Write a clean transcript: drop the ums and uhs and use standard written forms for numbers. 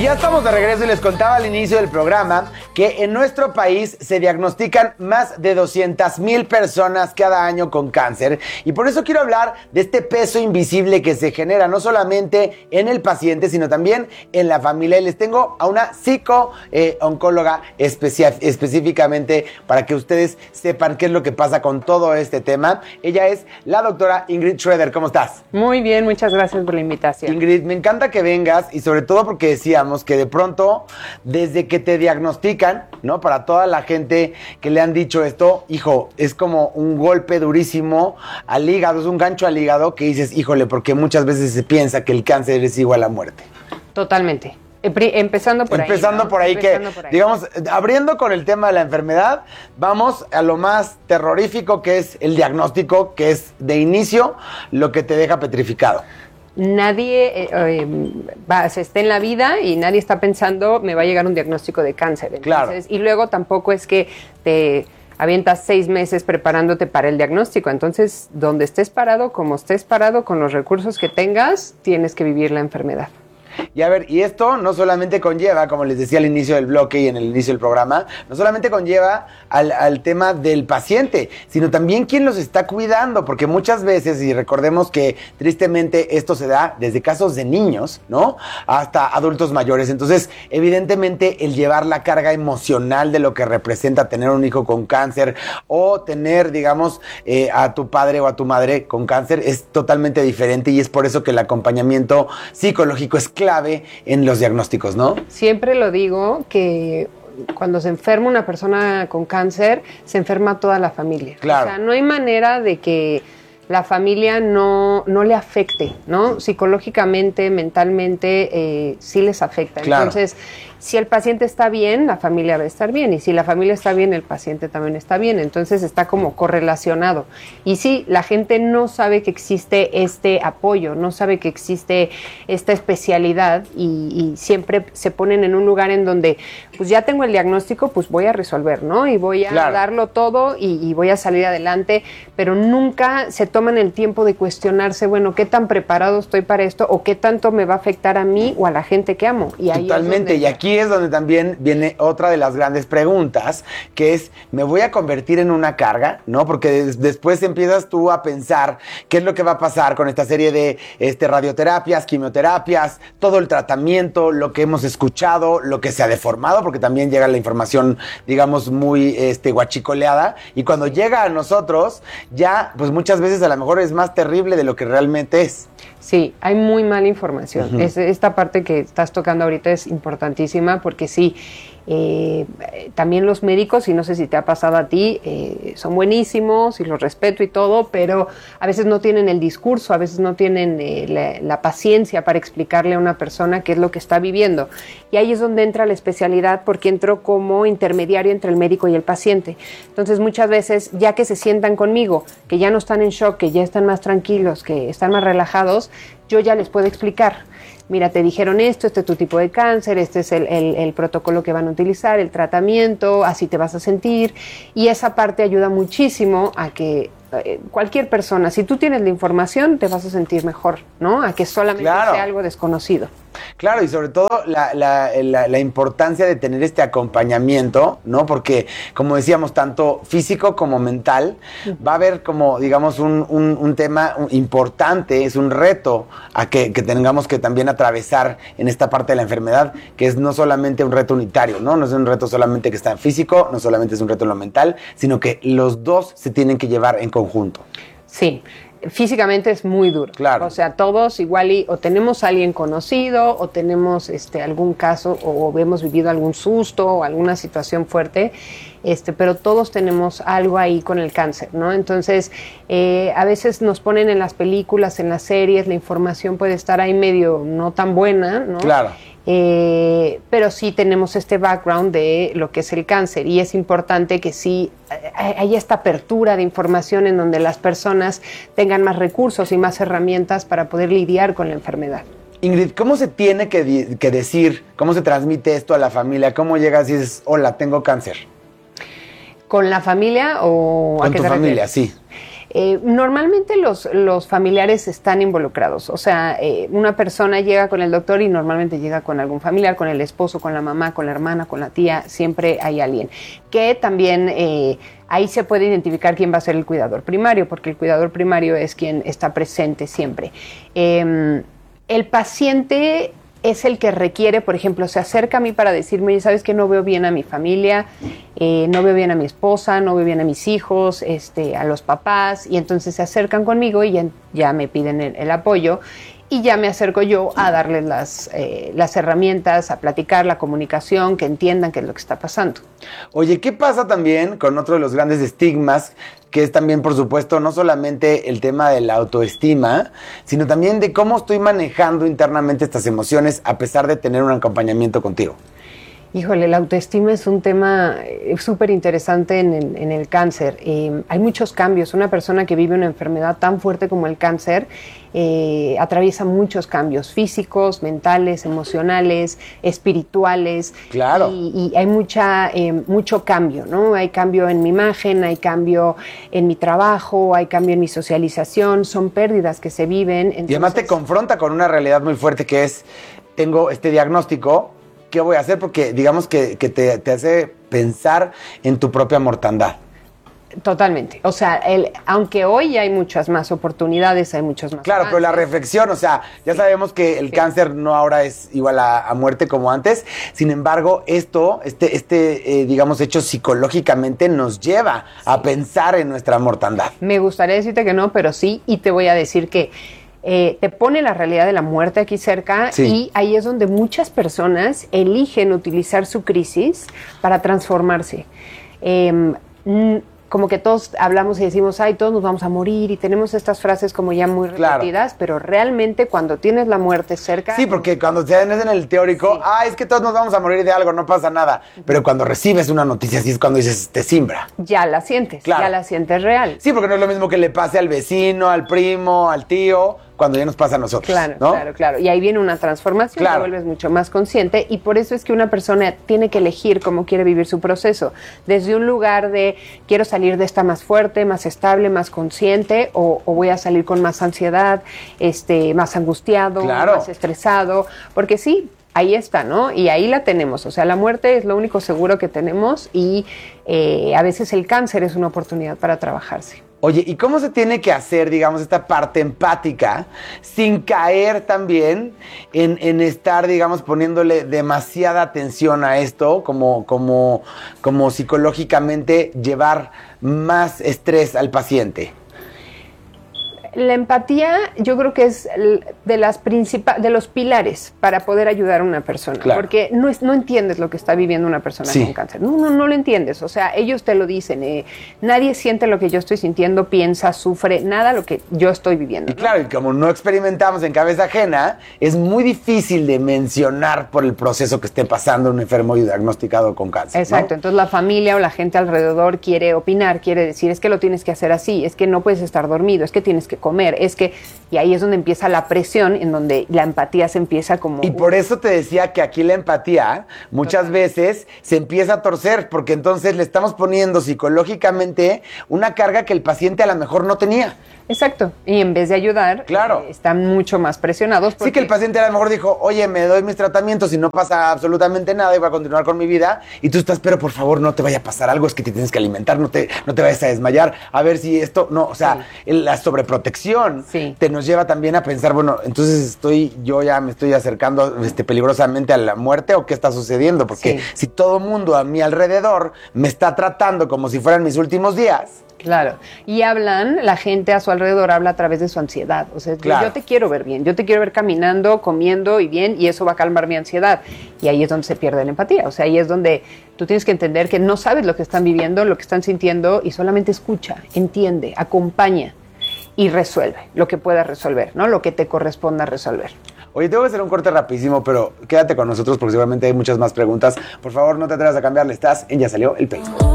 Y ya estamos de regreso y les contaba al inicio del programa que en nuestro país se diagnostican más de 200,000 personas cada año con cáncer. Y por eso quiero hablar de este peso invisible que se genera no solamente en el paciente, sino también en la familia. Y les tengo a una psico-oncóloga específicamente para que ustedes sepan qué es lo que pasa con todo este tema. Ella es la doctora Ingrid Schroeder. ¿Cómo estás? Muy bien, muchas gracias por la invitación. Ingrid, me encanta que vengas y sobre todo porque decíamos que de pronto, desde que te diagnostican, ¿no? Para toda la gente que le han dicho esto, hijo, es como un golpe durísimo al hígado, es un gancho al hígado que dices, híjole, porque muchas veces se piensa que el cáncer es igual a muerte. Totalmente. Empezando por ahí. Empezando por ahí, digamos, abriendo con el tema de la enfermedad, vamos a lo más terrorífico que es el diagnóstico, que es de inicio lo que te deja petrificado. Nadie se está en la vida y nadie está pensando me va a llegar un diagnóstico de cáncer. Entonces, claro. Y luego tampoco es que te avientas 6 meses preparándote para el diagnóstico. Entonces, donde estés parado, como estés parado, con los recursos que tengas, tienes que vivir la enfermedad. Y a ver, y esto no solamente conlleva, como les decía al inicio del bloque y en el inicio del programa, no solamente conlleva al tema del paciente, sino también quién los está cuidando, porque muchas veces, y recordemos que tristemente esto se da desde casos de niños, ¿no? Hasta adultos mayores. Entonces, evidentemente, el llevar la carga emocional de lo que representa tener un hijo con cáncer o tener, digamos, a tu padre o a tu madre con cáncer es totalmente diferente y es por eso que el acompañamiento psicológico es clave en los diagnósticos, ¿no? Siempre lo digo que cuando se enferma una persona con cáncer, se enferma toda la familia. Claro. O sea, no hay manera de que la familia no le afecte, ¿no? Psicológicamente, mentalmente, sí les afecta. Claro. Entonces, si el paciente está bien, la familia va a estar bien. Y si la familia está bien, el paciente también está bien. Entonces, está como correlacionado. Y sí, la gente no sabe que existe este apoyo, no sabe que existe esta especialidad y siempre se ponen en un lugar en donde, pues ya tengo el diagnóstico, pues voy a resolver, ¿no? Y voy a darlo todo y voy a salir adelante, pero nunca se toman el tiempo de cuestionarse, bueno, ¿qué tan preparado estoy para esto? ¿O qué tanto me va a afectar a mí o a la gente que amo? Y ahí totalmente, y aquí es donde también viene otra de las grandes preguntas, que es, ¿me voy a convertir en una carga? ¿No? Porque después empiezas tú a pensar qué es lo que va a pasar con esta serie de radioterapias, quimioterapias, todo el tratamiento, lo que hemos escuchado, lo que se ha deformado, porque también llega la información, digamos, muy guachicoleada, y cuando llega a nosotros, ya, pues muchas veces a lo mejor es más terrible de lo que realmente es. Sí, hay muy mala información. Esta parte que estás tocando ahorita es importantísima porque sí, también los médicos, y no sé si te ha pasado a ti, son buenísimos y los respeto y todo, pero a veces no tienen el discurso, a veces no tienen la paciencia para explicarle a una persona qué es lo que está viviendo. Y ahí es donde entra la especialidad, porque entro como intermediario entre el médico y el paciente. Entonces muchas veces, ya que se sientan conmigo, que ya no están en shock, que ya están más tranquilos, que están más relajados, yo ya les puedo explicar. Mira, te dijeron esto, este es tu tipo de cáncer, este es el protocolo que van a utilizar, el tratamiento, así te vas a sentir. Y esa parte ayuda muchísimo a que cualquier persona, si tú tienes la información, te vas a sentir mejor, ¿no? A que solamente sea algo desconocido. Claro, y sobre todo la importancia de tener este acompañamiento, ¿no? Porque, como decíamos, tanto físico como mental, va a haber como, digamos, un tema importante, es un reto a que tengamos que también atravesar en esta parte de la enfermedad, que es no solamente un reto unitario, ¿no? No es un reto solamente que está en físico, no solamente es un reto en lo mental, sino que los dos se tienen que llevar en conjunto. Sí. Físicamente es muy duro. Claro. O sea, todos igual o tenemos a alguien conocido o tenemos algún caso o hemos vivido algún susto o alguna situación fuerte, pero todos tenemos algo ahí con el cáncer, ¿no? Entonces, a veces nos ponen en las películas, en las series, la información puede estar ahí medio no tan buena, ¿no? Claro. Pero sí tenemos este background de lo que es el cáncer y es importante que sí haya esta apertura de información en donde las personas tengan más recursos y más herramientas para poder lidiar con la enfermedad. Ingrid, ¿cómo se tiene que decir, cómo se transmite esto a la familia? ¿Cómo llegas y dices, hola, tengo cáncer? ¿Con la familia o con tu familia? Sí. Normalmente los familiares están involucrados, o sea, una persona llega con el doctor y normalmente llega con algún familiar, con el esposo, con la mamá, con la hermana, con la tía, siempre hay alguien. Que también ahí se puede identificar quién va a ser el cuidador primario, porque el cuidador primario es quien está presente siempre. El paciente es el que requiere, por ejemplo, se acerca a mí para decirme, sabes que no veo bien a mi familia, no veo bien a mi esposa, no veo bien a mis hijos, a los papás, y entonces se acercan conmigo y ya me piden el apoyo, y ya me acerco yo a darles las herramientas, a platicar la comunicación, que entiendan qué es lo que está pasando. Oye, ¿qué pasa también con otro de los grandes estigmas, que es también, por supuesto, no solamente el tema de la autoestima, sino también de cómo estoy manejando internamente estas emociones a pesar de tener un acompañamiento contigo? Híjole, la autoestima es un tema súper interesante en el cáncer. Hay muchos cambios. Una persona que vive una enfermedad tan fuerte como el cáncer atraviesa muchos cambios físicos, mentales, emocionales, espirituales. Claro. Y hay mucho cambio, ¿no? Hay cambio en mi imagen, hay cambio en mi trabajo, hay cambio en mi socialización. Son pérdidas que se viven. Entonces, y además te confronta con una realidad muy fuerte que es, tengo este diagnóstico, ¿qué voy a hacer? Porque digamos que te hace pensar en tu propia mortandad. Totalmente. O sea, aunque hoy hay muchas más oportunidades, hay muchos más Claro, avances. pero la reflexión, o sea, ya sabemos que el cáncer no ahora es igual a muerte como antes. Sin embargo, digamos, hecho psicológicamente nos lleva a pensar en nuestra mortandad. Me gustaría decirte que no, pero sí, y te voy a decir que te pone la realidad de la muerte aquí cerca, sí. Y ahí es donde muchas personas eligen utilizar su crisis para transformarse. Como que todos hablamos y decimos, ay, todos nos vamos a morir, y tenemos estas frases como ya muy repetidas, claro. Pero realmente cuando tienes la muerte cerca... Sí, porque cuando te en el teórico, sí. Es que todos nos vamos a morir de algo, no pasa nada. Pero cuando recibes una noticia así es cuando dices, te simbra. Ya la sientes, claro. Ya la sientes real. Sí, porque no es lo mismo que le pase al vecino, al primo, al tío, cuando ya nos pasa a nosotros. Claro, ¿no? claro. Y ahí viene una transformación, claro. Te vuelves mucho más consciente, y por eso es que una persona tiene que elegir cómo quiere vivir su proceso. Desde un lugar de, quiero salir de esta más fuerte, más estable, más consciente, o voy a salir con más ansiedad, más angustiado, claro. Más estresado, porque sí, ahí está, ¿no? Y ahí la tenemos. O sea, la muerte es lo único seguro que tenemos, y a veces el cáncer es una oportunidad para trabajarse. Oye, ¿y cómo se tiene que hacer, digamos, esta parte empática sin caer también en estar, digamos, poniéndole demasiada atención a esto, como psicológicamente llevar más estrés al paciente? La empatía, yo creo que es de los pilares para poder ayudar a una persona, claro. Porque no entiendes lo que está viviendo una persona sí. con cáncer. No lo entiendes. O sea, ellos te lo dicen. Nadie siente lo que yo estoy sintiendo, piensa, sufre, nada lo que yo estoy viviendo. Y claro, y como no experimentamos en cabeza ajena, es muy difícil de mencionar por el proceso que esté pasando un enfermo diagnosticado con cáncer. Exacto. ¿No? Entonces la familia o la gente alrededor quiere opinar, quiere decir, es que lo tienes que hacer así, es que no puedes estar dormido, es que tienes que comer, y ahí es donde empieza la presión, en donde la empatía se empieza como... Y por eso te decía que aquí la empatía muchas veces se empieza a torcer, porque entonces le estamos poniendo psicológicamente una carga que el paciente a lo mejor no tenía. Exacto, y en vez de ayudar, claro. Están mucho más presionados. Sí, que el paciente a lo mejor dijo, oye, me doy mis tratamientos y no pasa absolutamente nada y voy a continuar con mi vida, y tú estás, pero por favor no te vaya a pasar algo, es que te tienes que alimentar, no te vayas a desmayar, a ver si esto, no, o sea, sí. La sobreprotección sí. te nos lleva también a pensar, bueno, entonces yo ya me estoy acercando peligrosamente a la muerte, o qué está sucediendo, porque sí. Si todo mundo a mi alrededor me está tratando como si fueran mis últimos días. Claro, y la gente a su alrededor habla a través de su ansiedad, o sea, claro. Yo te quiero ver bien, yo te quiero ver caminando, comiendo y bien, y eso va a calmar mi ansiedad, y ahí es donde se pierde la empatía, o sea, ahí es donde tú tienes que entender que no sabes lo que están viviendo, lo que están sintiendo, y solamente escucha, entiende, acompaña y resuelve lo que puedas resolver, ¿no? Lo que te corresponda resolver. Oye, tengo que hacer un corte rapidísimo, pero quédate con nosotros porque seguramente hay muchas más preguntas. Por favor, no te atrevas a cambiarle, estás en Ya Salió el Peine.